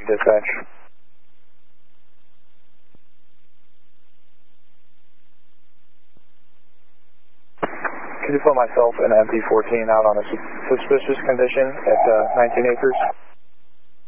Dispatch. Could you put myself and MP14 out on a suspicious condition at 19 acres?